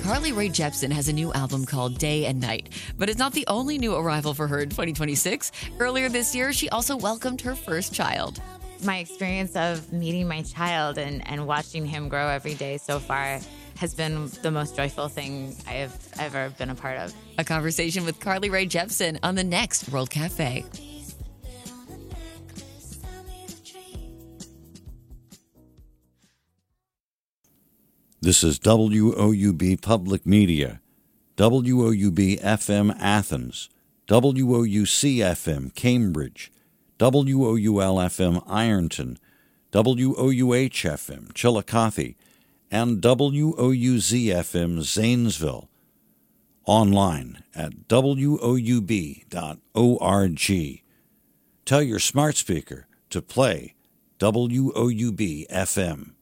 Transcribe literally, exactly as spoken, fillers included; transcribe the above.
Carly Rae Jepsen has a new album called Day and Night, but it's not the only new arrival for her in twenty twenty-six. Earlier this year, she also welcomed her first child. My experience of meeting my child and, and watching him grow every day so far has been the most joyful thing I have ever been a part of. A conversation with Carly Rae Jepsen on the next World Cafe. This is W O U B Public Media, W O U B F M Athens, W O U C F M Cambridge, W O U L F M Ironton, W O U H F M Chillicothe, and W O U Z F M Zanesville. Online at W O U B dot org. Tell your smart speaker to play W O U B F M.